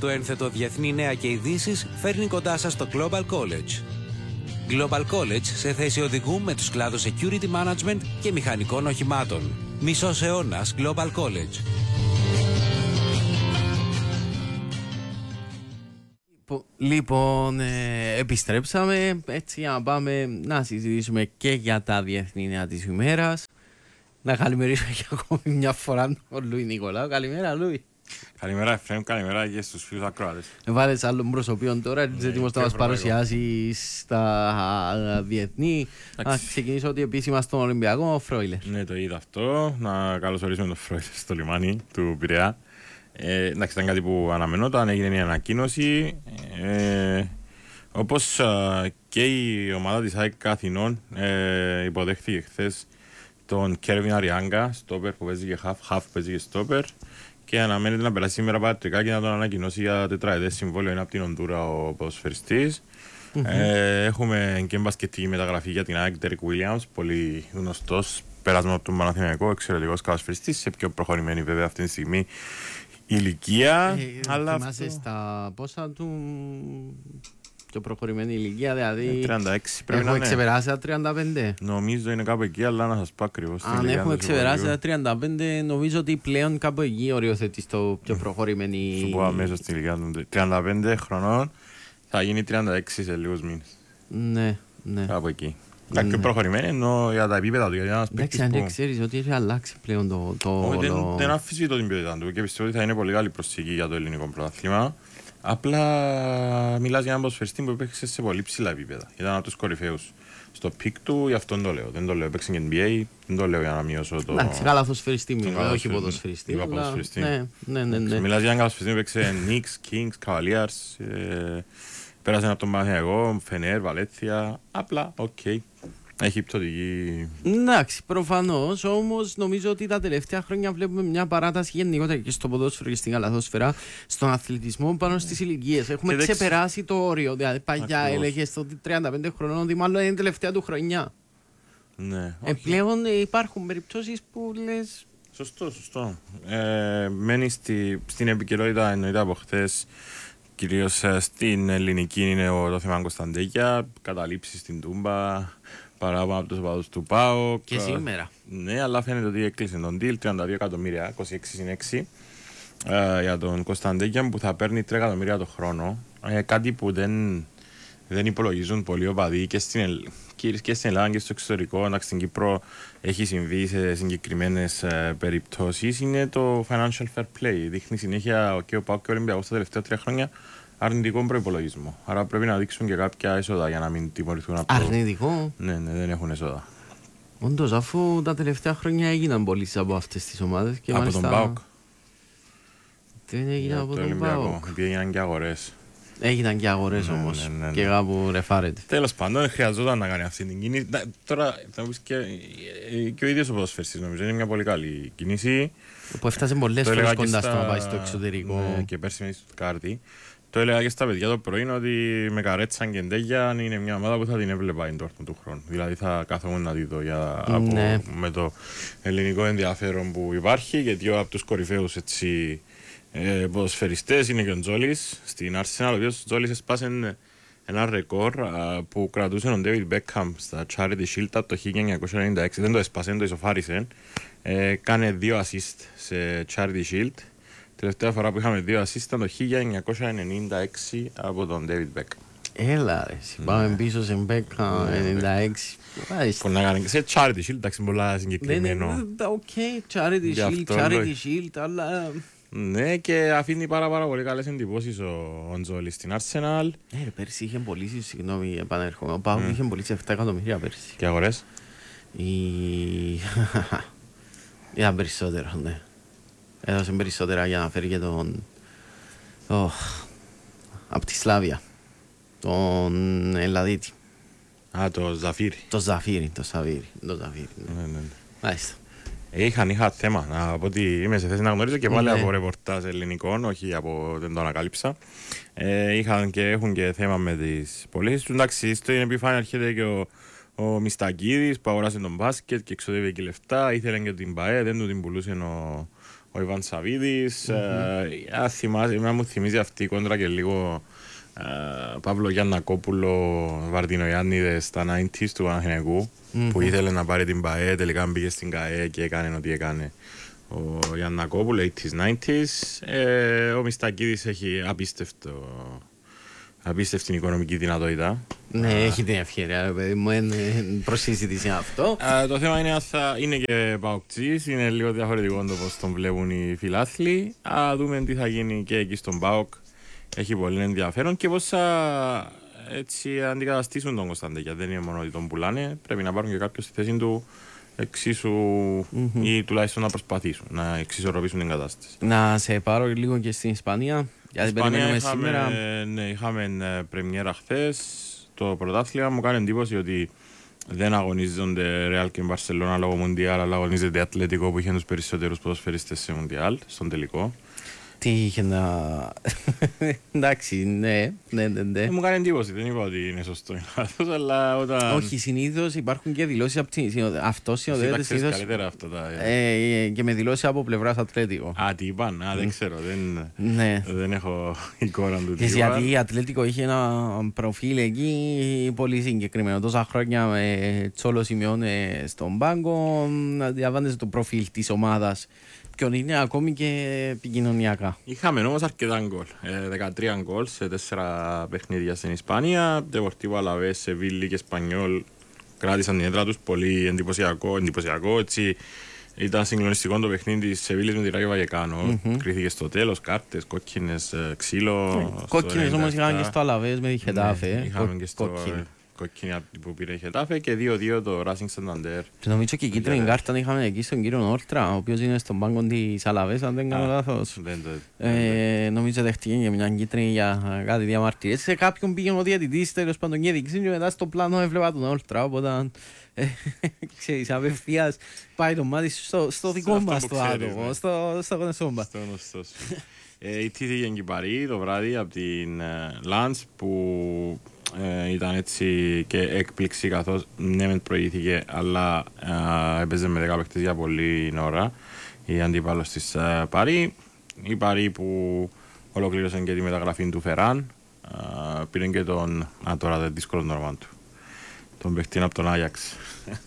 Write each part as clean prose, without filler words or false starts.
το ένθετο Διεθνή Νέα και Ειδήσεις φέρνει κοντά σας το Global College. Global College σε θέση οδηγού με τους κλάδους Security Management και μηχανικών οχημάτων. Μισός αιώνας Global College. Λοιπόν, επιστρέψαμε έτσι για να πάμε να συζητήσουμε και για τα διεθνή νέα της ημέρας. Να καλημερίσω και ακόμη μια φορά τον Λουί Νικολάου. Καλημέρα, Λουί. Καλημέρα, Εφραίμ, καλημέρα και στους φίλους ακροατές. Βάλες άλλων προσωπείων τώρα, είσαι έτοιμος να μας παρουσιάσεις τα διεθνή. Να ξεκινήσω ότι επίσημα στον Ολυμπιακό, Φρόιλερ. Ναι, το είδα αυτό. Να καλωσορίσουμε τον Φρόιλερ στο λιμάνι του Πειραιά. Εντάξει, ήταν κάτι που αναμενόταν, έγινε μια ανακοίνωση. Όπως και η ομάδα της ΑΕΚ Αθηνών υποδέχθηκε χθες τον Κέρβιν Αριάγκα, στόπερ που παίζει και half που παίζει και στόπερ, και αναμένεται να περάσει σήμερα πατρικά και να τον ανακοινώσει για τετραετές συμβόλαιο. Είναι από την Ονδούρα ο ποδοσφαιριστής. Έχουμε και μπασκετική μεταγραφή για την ΑΕΚ, Derek Williams, πολύ γνωστός, πέρασμα από τον Παναθηναϊκό, εξαιρετικός ποδοσφαιριστής, σε πιο προχωρημένη βέβαια αυτή τη στιγμή ηλικία. Θυμάσαι στα πόσα του πιο προχωρημένη ηλικία, δηλαδή 36 πρέπει να έχουμε είναι. ξεπεράσει τα 35. Νομίζω είναι κάπου εκεί, αλλά να σας πω ακριβώς. Αν έχουμε ξεπεράσει τα 35, νομίζω ότι πλέον κάπου εκεί οριοθετεί στο πιο προχωρημένη. Σου πω αμέσως στην ηλικία των 35 χρονών, θα γίνει 36 σε λίγους μήνες. Ναι, ναι. Κάπου εκεί. Κάτι πιο προχωρημένη εννοώ για τα επίπεδα του, γιατί ένας παίκτης Εντάξει, αν που... και ξέρεις ότι έχει αλλάξει πλέον το Δεν αμφισβητώ την ποιότητα του και πιστεύω ότι θα είναι πολύ καλή προσθήκη για το ελληνικό πρωτάθλημα. Απλά μιλάς για έναν ποδοσφαιριστή που έπαιξε σε πολύ ψηλά επίπεδα. Ήταν από τους κορυφαίους στο πικ του, γι' αυτό το λέω. Δεν το λέω, έπαιξε και NBA, δεν το λέω για να μειώσω το... Εντάξει, καλά ποδοσφαιριστή μιλάω, όχι ποδοσφαιριστή. Είπα ποδοσφαιριστή. Ναι. Μιλάς για έναν ποδοσφαιριστή που έπαιξε Knicks, Kings, Cavaliers, πέρασε από τον Παναθηναϊκό, Φενέρ, Βαλένθια, απλά, οκ. Έχει πτωτική. Εντάξει, προφανώς, όμως νομίζω ότι τα τελευταία χρόνια βλέπουμε μια παράταση γενικότερα και στο ποδόσφαιρο και στην καλαθόσφαιρα, στον αθλητισμό πάνω στις ηλικίες. Έχουμε ξεπεράσει το όριο. Δηλαδή, παλιά έλεγες ότι 35 χρονών, ότι μάλλον είναι η τελευταία του χρονιά. Ναι. Πλέον υπάρχουν περιπτώσεις που λες. Σωστό. Μένει στην επικαιρότητα, εννοείται από χθες. Κυρίως στην ελληνική είναι το θέμα Κωνσταντέκια, καταλήψεις στην Τούμπα, παράπάνω από τους οπαδούς του ΠΑΟΚ. Και σήμερα. Ναι, αλλά φαίνεται ότι έκλεισε τον deal, 32 εκατομμύρια, 26 συν 6, για τον Κωνσταντέκια που θα παίρνει 3 εκατομμύρια το χρόνο. Κάτι που δεν υπολογίζουν πολλοί οπαδοί και στην Ελλάδα και στο εξωτερικό. Εντάξει, στην Κύπρο έχει συμβεί σε συγκεκριμένες περιπτώσεις. Είναι το financial fair play. Δείχνει συνέχεια και ο ΠΑΟΚ και ο Ολυμπιακός τα τελευταία 3 χρόνια αρνητικό προϋπολογισμό. Άρα πρέπει να δείξουν και κάποια έσοδα για να μην τιμωρηθούν από. Αρνητικό? Ναι, δεν έχουν έσοδα. Όντως, αφού τα τελευταία χρόνια έγιναν πωλήσεις από αυτές τις ομάδες. Και από μάλιστα... τον ΠΑΟΚ. Δεν έγιναν από τον ΠΑΟΚ. Επειδή έγιναν και αγορές. Έγιναν και αγορές όμως. Και κάπου ρεφάρεται. Τέλος πάντων, χρειαζόταν να κάνει αυτή την κίνηση. Τώρα θα μου πεις και ο ίδιος ο ποδοσφαιριστής νομίζω είναι μια πολύ καλή κίνηση. Που έφτασε πολλές φορές κοντά στο να πάει στο εξωτερικό. Ναι, και πέρσι με στο Κάρτι. Το έλεγα και στα παιδιά το πρωί ότι με Καρέτσαν και Ντέγια είναι μια ομάδα που θα την έβλεπα την Dortmund του χρόνου. Δηλαδή θα κάθομαι να τη δω με το ελληνικό ενδιαφέρον που υπάρχει, γιατί από τους κορυφαίους ποδοσφαιριστές είναι και ο Τζόλης στην Arsenal, ο οποίος ο Τζόλης έσπασε ένα ρεκόρ που κρατούσε ο David Beckham στα Charity Shield το 1996. Δεν το έσπασε, το ισοφάρισε. Κάνε 2 assist σε Charity Shield. Τελευταία φορά που είχαμε 2 assist ήταν το 1996 από τον David Beckham. Έλα ρε, πάμε πίσω σε Beckham 96. Που να κάνει σε Charity Shield, εντάξει, πολλά συγκεκριμένο. Οκ, Charity Shield, αλλά... Ναι, και αφήνει πάρα πολύ καλές εντυπώσεις ο Τζόλης στην Arsenal. Πέρσι είχε πωλήσει, συγγνώμη, επανέρχομαι. Ο ΠΑΟΚ είχε πωλήσει 7 εκατομμύρια πέρσι. Και αγορές? Ήταν περισσότερο, ναι. Έδωσε περισσότερα για να φέρει και τον... από τη Σλάβια. Τον Ελλαδίτη. Το Ζαφίρι. Το Ζαφίρι. Ναι. Μάλιστα. Είχα θέμα, να πω ότι είμαι σε θέση να γνωρίζω και πάλι από ρεπορτάζ ελληνικών, όχι από δεν το ανακάλυψα. Είχαν και έχουν και θέμα με τις πωλήσεις του. Εντάξει, στο επιφάνεια έρχεται και ο Μιστακίδης που αγοράσει τον μπάσκετ και εξοδεύει και λεφτά. Ήθελε και την ΠΑΕ, δεν του την πουλούσε ο Ιβάν Σαβίδης. Θυμάσαι, μου θυμίζει αυτή η κόντρα και λίγο Παύλο Γιαννακόπουλο, Βαρδίνο Γιάννηδες στα 90s του Παναθηναϊκού, που ήθελε να πάρει την ΠΑΕ, τελικά μπήκε στην ΚΑΕ και έκανε ό,τι έκανε ο Γιαννακόπουλο, 80s, 90s. Ο Μιστακίδης έχει απίστευτη οικονομική δυνατότητα. Ναι, έχει την ευκαιρία, παιδί μου, προσυζήτηση αυτό. Το θέμα είναι και παοκτζής, είναι λίγο διαφορετικό το πώς τον βλέπουν οι φιλάθλοι. Δούμε τι θα γίνει και εκεί στον ΠΑΟΚ. Έχει πολύ ενδιαφέρον και πώς θα έτσι αντικαταστήσουν τον Κωνσταντέκια. Δεν είναι μόνο ότι τον πουλάνε, πρέπει να πάρουν και κάποιος στη θέση του εξίσου ή τουλάχιστον να προσπαθήσουν να εξισορροπήσουν την κατάσταση. Να σε πάρω λίγο και στην Ισπανία. Γιατί περιμένουμε σήμερα. Ναι, είχαμε πρεμιέρα χθες. Το πρωτάθλημα μου κάνει εντύπωση ότι δεν αγωνίζονται Ρεάλ και Μπαρσελόνα λόγω Μουντιάλ, αλλά αγωνίζεται Ατλέτικο που είχε τους περισσότερους ποδοσφαιριστές σε Μουντιάλ, στον τελικό. Τι είχε να. Εντάξει, ναι. Μου κάνει εντύπωση, δεν είπα ότι είναι σωστό ή λάθος, αλλά όταν. Όχι, συνήθως υπάρχουν και δηλώσεις από την. Αυτό συνοδεύεται συνήθως. Καλύτερα αυτά τα. Και με δηλώσεις από πλευράς Ατλέτικο. Τι είπαν, δεν ξέρω. Ναι. Δεν έχω εικόνα του τι. Γιατί η Ατλέτικο είχε ένα προφίλ εκεί πολύ συγκεκριμένο. Τόσα χρόνια με Τσόλο Σιμεώνε στον πάγκο, διαβάζετε το προφίλ της ομάδας. Ποιον είναι ακόμη και επικοινωνιακά. Είχαμε όμως αρκετά γκολ. 13 γκολ σε 4 παιχνίδια στην Ισπανία. Deportivo Alavés, Σεβίλη και Σπανιόλ κράτησαν την έδρα τους. Πολύ εντυπωσιακό. Έτσι, ήταν συγκλονιστικό το παιχνίδι της Σεβίλης με τη Ράγιο Βαγεκάνο. Κρίθηκε στο τέλος, κάρτες, κόκκινες, ξύλο. Κόκκινες όμως είχαμε και στο Alavés με τη Χετάφε. Είχαμε και στο κόκκινη που πήρε η Χετάφε και 2-2 το Racing Santander. Και νομίζω και η κίτρινη κάρτα είχαμε εκεί στον κύριο Νόρτρα, ο οποίος είναι στον πάγκο της Alavés, αν δεν κάνω λάθος. Νομίζω δέχτηκε και μια κίτρινη για κάτι διαμαρτυρίες. Σε κάποιον πήγαινε ο διαιτητής, τέλος πάντων και έδειξε και μετά στο πλάνο έβλεπα τον Νόρτρα, οπότε ξέρεις, απευθείας πάει το μάτι στο δικό μας το άτομο, στο γνωστό μας. Ιτήθηκε η Παρί το βράδυ από την Lens που ήταν έτσι και έκπληξη καθώς ναι μεν προηγήθηκε αλλά έπαιζε με 10 παίκτες για πολλή ώρα η αντίπαλος της Παρί. Η Παρί που ολοκλήρωσε και τη μεταγραφή του Φεράν πήρε και τον τώρα δεν δύσκολο το όνομα του τον παίκτη από τον Άγιαξ.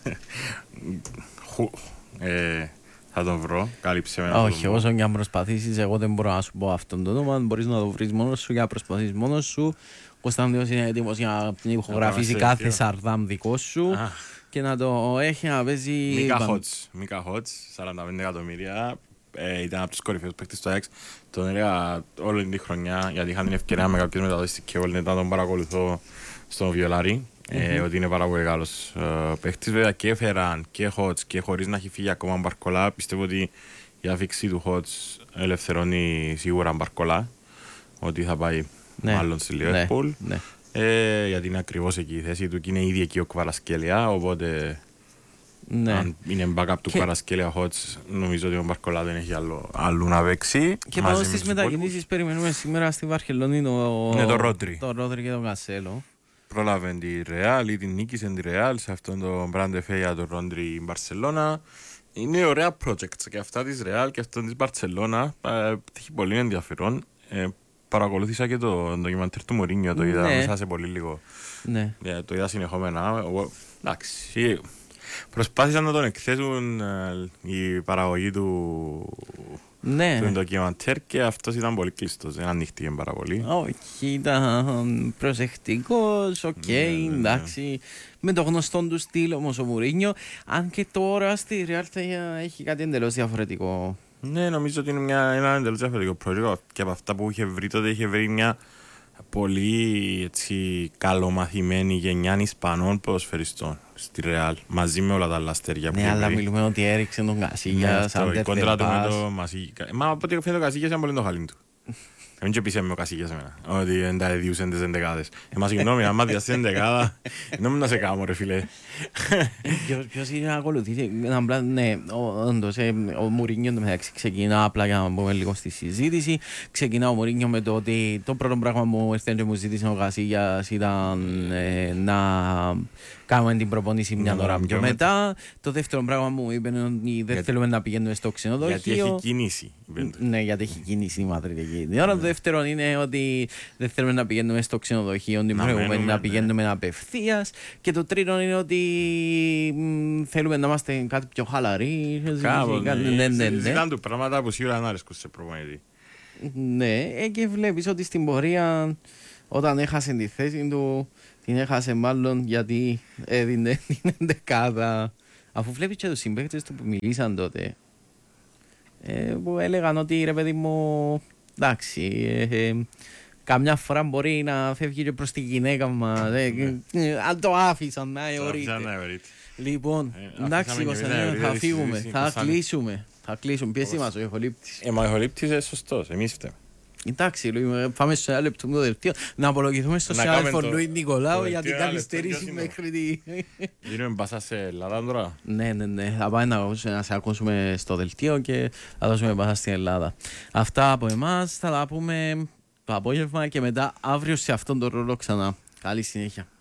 Θα τον βρω, κάλυψε με. Όχι, όσο και αν προσπαθήσεις, εγώ δεν μπορώ να σου πω αυτόν τον όνομα. Μπορείς να το βρεις μόνος σου και να προσπαθείς μόνος σου. Ο Κωνσταντίνος είναι έτοιμος για να ηχογραφήσει κάθε Σαρδάμ δικό σου και να το έχει να παίζει. Μίκα Χότς, 45 εκατομμύρια. Ήταν από τους κορυφαίους παίκτες του ΑΕΚ. Τον έλεγα όλη την χρονιά γιατί είχα την ευκαιρία με κάποιες μεταδόσεις και όλοι να τον παρακολουθώ στο Βιολάρι. Ότι είναι πάρα πολύ καλός παίχτης. Βέβαια και Φεράν και Χότς και χωρίς να έχει φύγει ακόμα Μπαρκολά, πιστεύω ότι η αφήξη του Χότς ελευθερώνει σίγουρα Μπαρκολά, ότι θα πάει μάλλον στη Λίβερπουλ. Γιατί είναι ακριβώς εκεί η θέση του και είναι ήδη εκεί ο Κβαρασκέλια, οπότε αν είναι backup του Κβαρασκέλια Χότς, νομίζω ότι ο Μπαρκολά δεν έχει άλλο να παίξει. Και πάνω στις μετακινήσεις περιμένουμε σήμερα στη Βαρκελόνη το Ρόδρυ και τον Κασέλο. Πρόλαβε τη Ρεάλ ή την νίκησε τη Ρεάλ σε αυτόν τον Μπράντε Φέια του Ρόντρι η Μπαρσελόνα. Είναι ωραία project και αυτά της Ρεάλ και αυτό της Μπαρσελόνα. Έχει πολύ ενδιαφέρον. Παρακολούθησα και το ντοκιμαντέρ του Μουρίνιο, το είδα μέσα σε πολύ λίγο. Το είδα συνεχόμενα. Εντάξει, προσπάθησαν να τον εκθέσουν η παραγωγή του ντοκιμαντέρ και αυτός ήταν πολύ κλειστός, δεν ανοιχτήκε πάρα πολύ. Όχι, ήταν προσεκτικός, εντάξει. Με το γνωστό του στυλ όμως ο Μουρίνιο, αν και τώρα στη Real θα έχει κάτι εντελώς διαφορετικό. Ναι, νομίζω ότι είναι ένα εντελώς διαφορετικό project και από αυτά που είχε βρει τότε είχε βρει μια πολύ έτσι, καλομαθημένη γενιά Ισπανών ποδοσφαιριστών στη Ρεάλ, μαζί με όλα τα άλλα αστέρια που είχε αλλά βρει. μιλούμε ότι έριξε τον Κασίγια σαν η κόντρα του με το Μασίγια. Μα από ό,τι φαίνεται ο Κασίγιας ήταν πολύ το χαλί του. Μην και πείσαι με ο Κασίγιας εμένα, ότι δεν τα διούσαν τις εντεκάδες. Μα συγγνώμη, άμα διαστεί εντεκάδα, δεν να σε κάνω ρε φίλε. Ποιος είναι να ακολουθήσει, ναι, όντως, ο Μουρίνιο μεταξύ ξεκινά, απλά για να μπούμε λίγο στη συζήτηση, ξεκινά ο Μουρίνιο με το ότι το πρώτο πράγμα που ήρθε και μου ζήτησε ο Κασίγιας ήταν να κάνουμε την προπόνηση μια ώρα πιο μετά. Το δεύτερο πράγμα που μου είπε είναι ότι δεν θέλουμε να πηγαίνουμε στο ξενοδοχείο. Γιατί έχει κίνηση. Ναι, γιατί έχει κίνηση η Μαδρίτη εκεί. Η ώρα το δεύτερο είναι ότι δεν θέλουμε να πηγαίνουμε στο ξενοδοχείο την προηγούμενη, να πηγαίνουμε απευθείας. Και το τρίτο είναι ότι θέλουμε να είμαστε κάτι πιο χαλαροί. Ζητάνε του πράγματα που σίγουρα δεν αρέσκουν σε προπονητή. Ναι, και βλέπεις ότι στην πορεία όταν έχασε τη θέση του, την έχασε μάλλον γιατί έδινε την εντεκάδα. Αφού βλέπεις και τους συμπαίκτες του που μιλήσαν τότε, που έλεγαν ότι ρε παιδί μου, εντάξει, καμιά φορά μπορεί να φεύγει και προς τη γυναίκα μας, αν το άφησαν να αιωρείται. Λοιπόν, εντάξει, θα φύγουμε, θα κλείσουμε. Θα κλείσουμε, πιέσει μας ο ηχολήπτης. Μα ο ηχολήπτης είναι σωστός, εμείς φταίμε. Εντάξει, πάμε σε ένα λεπτό με το δελτίο. Να απολογηθούμε στο συνάδελφο Λουί Νικολάου για την καθυστέρηση μέχρι τη... Γίνουμε μπασά σε Ελλάδα τώρα. Ναι. Θα πάμε να σε ακούσουμε στο δελτίο και θα δώσουμε μπασά στην Ελλάδα. Αυτά από εμάς. Θα τα πούμε το απόγευμα και μετά αύριο σε αυτόν τον ρόλο ξανά. Καλή συνέχεια.